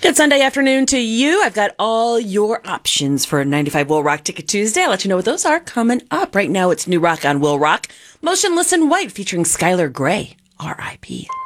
Good Sunday afternoon to you. I've got all your options for 95 Will Rock Ticket Tuesday. I'll let you know what those are coming up. Right now, it's New Rock on Will Rock. Motionless in White featuring Skylar Grey, R.I.P.